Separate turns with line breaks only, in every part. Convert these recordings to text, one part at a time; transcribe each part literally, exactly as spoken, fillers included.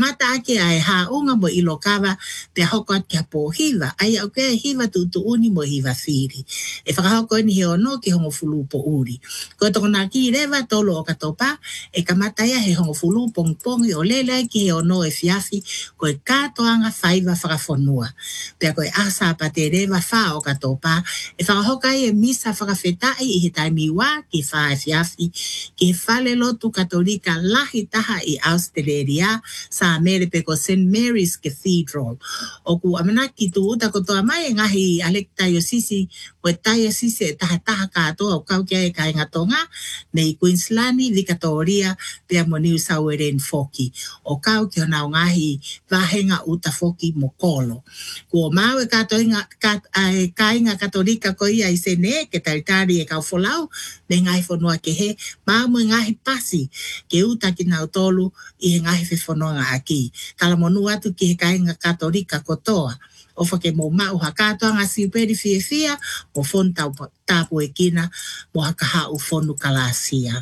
mata ake ai ha unga mo ilo kawa te hoko at kia po hiva. Ai au kea hiva tu tu uni mo hiva whiri. E whakahoko ni he ono ki hongo fulu po uri. Ko toko nā ki rewa tolo o katopa e ka mata ia he hongo fulu pong pongi o lele ki he ono e fiafi ko e katoanga whaiva whakafonua. Pea ko e asa pa te rewa wha o katopa e whakahoka e misa whakawhetai i he taimi wā ki wha e fiafi ki he whale lotu katolika lahi taha i Australia sa mere pe ko Saint Mary's Cathedral. O ku amanaki tu uta ko toa mai ngahi alek tayo sisi ko tayo sisi e taha taha katoa o kau kia e kai ngatonga nei Queensland, Victoria, pea mo New South Wales foki. O kau ki hona o ngahi vahenga uta foki mo kolo. Ko mau e katoa inga kai nga katolika ko ia i sene ke taritari e kau folau me ngai fonua ke he mau mo ngahi pasi ke uta ki nau tolu i ngahi whewhanonga aki. Kala monu atu ki he kai nga katolika kotoa. O whake mo mau hakato anga siuperi fia fia mo fon tapu e kina mo hakaha u fonu kalasia.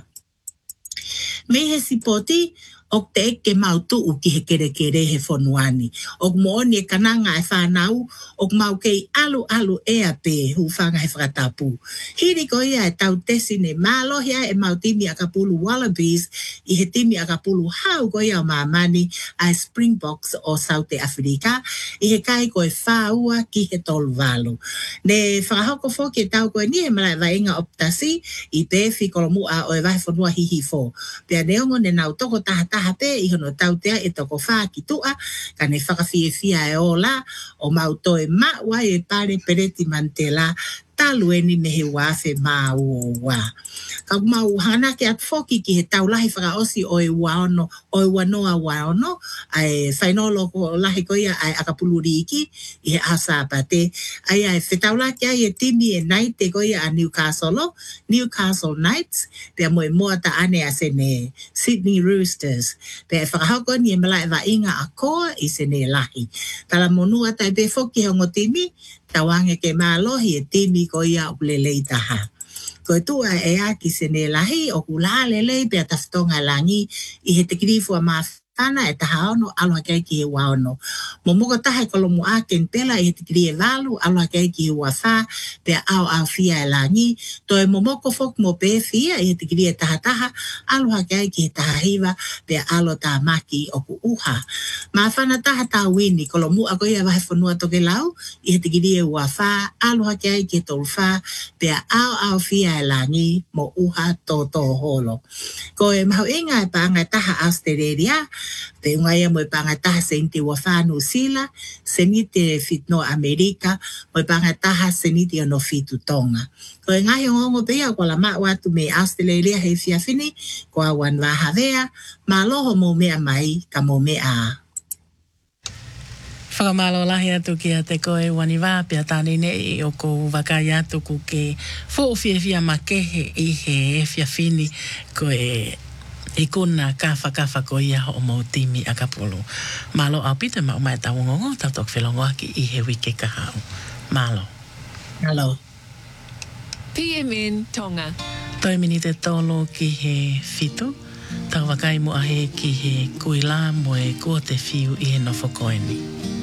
Me he sipoti o te eke mau tuu ki he kere kere he whonuani. O mo oni e kananga e whanau, o mau kei alu alu ea pe hu whanga he whakatapu. Hiri ko ia e tau tesi ne mālohia e mau timi a kapulu Wallabies i he timi a kapulu hau ko ia o mamani a Springboks o South Africa i he kai ko e whaua ki he tolu walu. Ne whakahoko fo ki e tau ko e ni he malai vainga optasi i te whikolomu a o e wahi whanua hihi fo. Pea neongo ne nau toko taha taha pe i hono tautea e toko whaa ki tua ka ne whakawhie fia e o la o mau toe maua e pare pereti mantela talu e ni mehe wafe maa ua wā. Ka mau hana ke atfoki ki he taulahi whakaosi o e waono, o e wanoa waono, ai whainolo ko lahi ko ia ai akapuluri iki, i he asa pate, ai ai whetaula ki ai e timi e naite ko ia a Newcastle, Newcastle Knights, pia mo e moa ta ane a sene Sydney Roosters, pia e whakahoko ni e mala e wa inga a koa i sene lahi. Tala monua tai pe foki hongo timi, tawange ke mālohi e timi ko ia o lelei taha. Ko tua e a ki sene lahi o kula lelei pia taftonga langi i he te kirifua maa Tana e taha ono aloha kei ki he waono. Mo muka taha e kolomu a ken pela i he te kiri e walu aloha kei ki he wawha pia au au fia e langi. To e momoko fok mo pe fia i he te kiri e taha taha aloha kei ki he taha hiva pia alo ta maki o ku uha. Ma whana taha ta wini kolomu a koe a wahe whanua toke lau i he te kiri e wawha aloha kei ki he tolwha pia au au fia e langi mo uha to to holo. Ko e mahu inga e pa ngai taha Australia pe ngai mo pangataha senti wa fanu sila senite fitno Amerika mo pangataha senite no fitu tonga ko ngai ngongo pe ya ko la ma watu me Australia he fia fini ko awan wa havea maloho mo me mai ka mo me a
Whakamalo lahi atu ki a te koe waniwā pia tāne nei o ko wakai atu ku ke fōwhiawhia makehe i he e fia fini koe I kuna kafa kafa ko ia o mo timi a kapolo. Malo au pita ma o mai tau ngongo tau tok whelongo aki I he wike ka hau. Malo.
Malo.
P M N Tonga.
Toi mini te tolo ki he fitu. Tau wakai mo ahe ki he kuila mo e kua te fiu I he nofo koeni.